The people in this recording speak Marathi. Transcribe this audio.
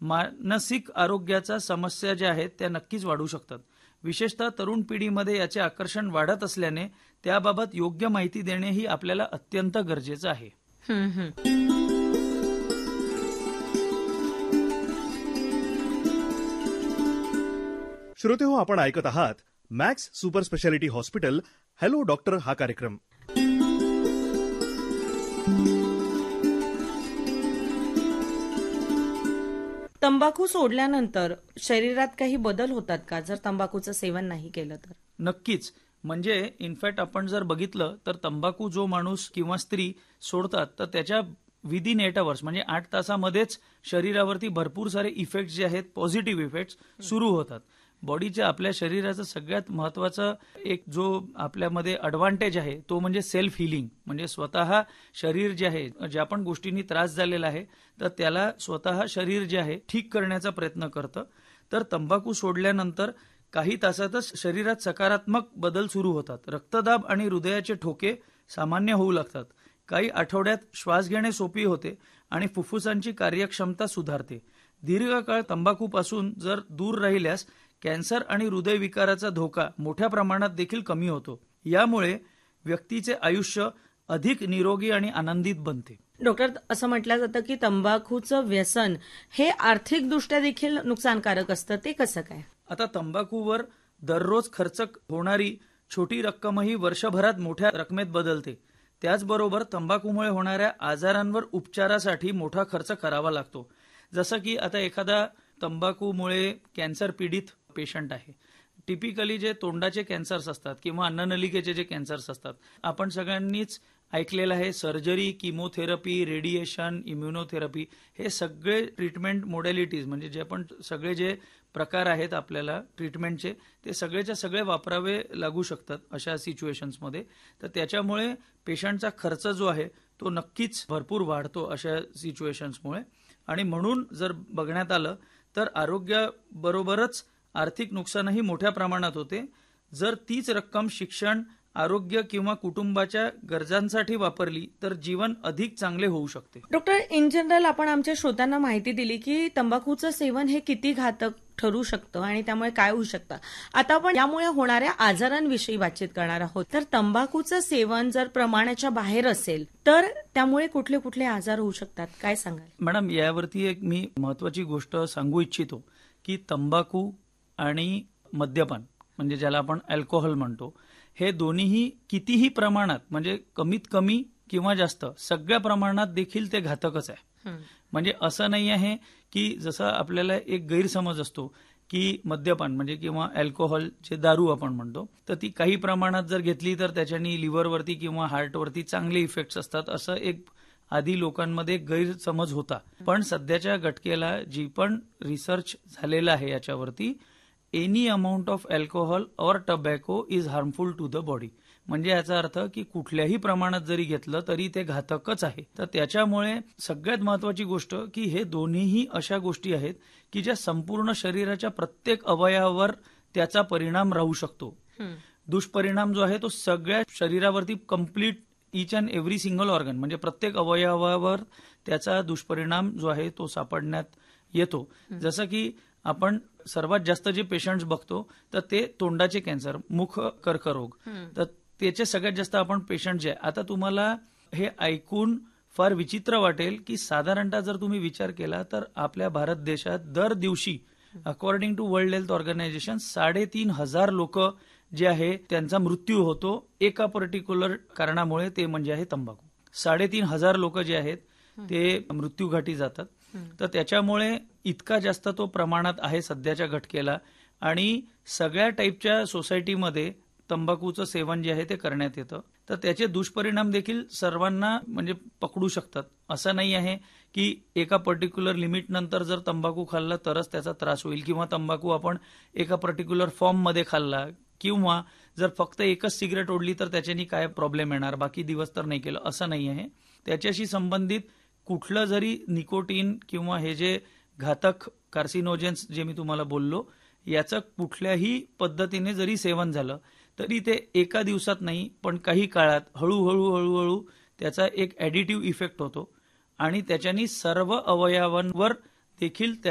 मानसिक आरोग्याच्या समस्या ज्या आहेत त्या नक्कीच वाढू शकतात. विशेषतः तरुण पिढीमध्ये याचे आकर्षण वाढत असल्याने त्याबाबत योग्य माहिती देणे ही आपल्याला अत्यंत गरजेचं आहे. श्रोते हो, आपण ऐकत आहात max super speciality hospital hello doctor हा कार्यक्रम. तंबाखू सोडल्यानंतर शरीरात काही बदल होतात का जर तंबाखूचं सेवन नाही केलं तर? नक्कीच. म्हणजे इनफॅक्ट आपण जर बघितलं तर तंबाखू जो माणूस किंवा स्त्री सोडतात तर त्याच्या विदिन 8 आवर्स म्हणजे 8 तासामध्येच शरीरावरती भरपूर सारे इफेक्ट्स जे आहेत पॉझिटिव्ह इफेक्ट्स सुरू होतात. बॉडीच्या आपल्या शरीराचं सगळ्यात महत्वाचं एक जो आपल्यामध्ये ॲडव्हान्टेज आहे तो म्हणजे सेल्फ हिलिंग. म्हणजे स्वतः शरीर जे आहे ज्या पण गोष्टींनी त्रास झालेला आहे तर त्याला स्वतः शरीर जे आहे ठीक करण्याचा प्रयत्न करतं. तर तंबाखू सोडल्यानंतर काही तासातच शरीरात सकारात्मक बदल सुरू होतात. रक्तदाब आणि हृदयाचे ठोके सामान्य होऊ लागतात. काही आठवड्यात श्वास घेणे सोपी होते आणि फुफ्फुसांची कार्यक्षमता सुधारते. दीर्घकाळ तंबाखूपासून जर दूर राहिल्यास कॅन्सर आणि हृदयविकाराचा धोका मोठ्या प्रमाणात देखील कमी होतो. यामुळे व्यक्तीचे आयुष्य अधिक निरोगी आणि आनंदित बनते. डॉक्टर, असं म्हटलं जातं की तंबाखूचं व्यसन हे आर्थिकदृष्ट्या देखील नुकसानकारक असतं, ते कसं काय? आता तंबाखूवर दररोज खर्च होणारी छोटी रक्कमही वर्षभरात मोठ्या रकमेत बदलते. त्याचबरोबर तंबाखूमुळे होणाऱ्या आजारांवर उपचारासाठी मोठा खर्च करावा लागतो. जसं की आता एखादा तंबाखूमुळे कॅन्सर पीडित पेशंट आहे. टिपिकली जे तोंडाचे कॅन्सर्स असतात किंवा अन्ननलिकेचे जे कॅन्सर्स असतात, आपण सगळ्यांनीच ऐकलेलं आहे सर्जरी, किमोथेरपी, रेडिएशन, इम्युनोथेरपी हे सगळे ट्रीटमेंट मोडॅलिटीज म्हणजे जे पण सगळे जे प्रकार आहेत आपल्याला ट्रीटमेंटचे ते सगळेच्या सगळे वापरावे लागू शकतात अशा सिच्युएशन्समध्ये. तर त्याच्यामुळे पेशंटचा खर्च जो आहे तो नक्कीच भरपूर वाढतो अशा सिच्युएशन्समुळे. आणि म्हणून जर बघण्यात आलं तर आरोग्याबरोबरच आर्थिक नुकसानही मोठ्या प्रमाणात होते. जर तीच रक्कम शिक्षण, आरोग्य किंवा कुटुंबाच्या गरजांसाठी वापरली तर जीवन अधिक चांगले होऊ शकते. डॉक्टर, इन जनरल आपण आमच्या श्रोत्यांना माहिती दिली की तंबाखूचं सेवन हे किती घातक ठरू शकतं आणि त्यामुळे काय होऊ शकतं. आता आपण यामुळे होणाऱ्या आजारांविषयी बातचीत करणार आहोत. तर तंबाखूचं सेवन जर प्रमाणाच्या बाहेर असेल तर त्यामुळे कुठले कुठले आजार होऊ शकतात, काय सांगाल? मॅडम, यावरती एक मी महत्वाची गोष्ट सांगू इच्छितो की तंबाखू आणि मद्यपान म्हणजे ज्याला आपण अल्कोहोल म्हणतो, हे दोन्हीही कितीही प्रमाणात म्हणजे कमीत कमी किंवा जास्त सगळ्या प्रमाणात देखील ते घातकच आहे. म्हणजे असं नाही आहे की जसं आपल्याला एक गैरसमज असतो की मद्यपान म्हणजे किंवा अल्कोहोल जे दारू आपण म्हणतो तर ती काही प्रमाणात जर घेतली तर त्याच्यानी लिव्हरवरती किंवा हार्टवरती चांगले इफेक्ट्स असतात असं एक आधी लोकांमध्ये गैरसमज होता. पण सध्याच्या घटकेला जी पण रिसर्च झालेला आहे याच्यावरती एनी अमाऊंट ऑफ अल्कोहोल और tobacco is harmful to the body. म्हणजे याचा अर्थ की कुठल्याही प्रमाणात जरी घेतलं तरी ते घातकच आहे. तर त्याच्यामुळे सगळ्यात महत्वाची गोष्ट की हे दोन्हीही अशा गोष्टी आहेत की ज्या संपूर्ण शरीराच्या प्रत्येक अवयवावर त्याचा परिणाम राहू शकतो. दुष्परिणाम जो आहे तो सगळ्या शरीरावरती complete each and every single organ म्हणजे प्रत्येक अवयवावर त्याचा दुष्परिणाम जो आहे तो सापडण्यात येतो. जसं की आपण सर्वात जास्त जे पेशंट्स बघतो तर ते तोंडाचे कॅन्सर, मुख कर्करोग, तर त्याचे सगळ्यात जास्त आपण पेशंट जे आता तुम्हाला हे ऐकून फार विचित्र वाटेल की साधारणतः जर तुम्ही विचार केला तर आपल्या भारत देशात दर दिवशी according to world health organisation 3,500 लोक जे आहे त्यांचा मृत्यू होतो एका पर्टिक्युलर कारणामुळे, ते म्हणजे आहे तंबाखू. 3,500 लोक जे आहेत ते मृत्यूघाटी जातात. तर त्याच्यामुळे इतका जास्त तो प्रमाणात आहे सध्याच्या घटकेला. आणि सगळ्या टाईपच्या सोसायटीमध्ये तंबाखूचं सेवन जे आहे ते करण्यात येतं. तर त्याचे दुष्परिणाम देखील सर्वांना म्हणजे पकडू शकतात. असं नाही आहे की एका पर्टिक्युलर लिमिट नंतर जर तंबाखू खाल्ला तरच त्याचा त्रास होईल किंवा तंबाखू आपण एका पर्टिक्युलर फॉर्ममध्ये खाल्ला किंवा जर फक्त एकच सिगरेट ओढली तर त्याच्यानी काय प्रॉब्लेम येणार, बाकी दिवस तर नाही केलं, असं नाही आहे. त्याच्याशी संबंधित कुठलं जरी निकोटीन किंवा हे जे घातक कार्सिनोजेन्स जे मी तुम्हाला बोललो याचं कुठल्याही पद्धतीने जरी सेवन झालं तरी ते एका दिवसात नाही पण काही काळात हळूहळू त्याचा एक ॲडिटिव्ह इफेक्ट होतो आणि त्याच्यानी सर्व अवयवांवर देखील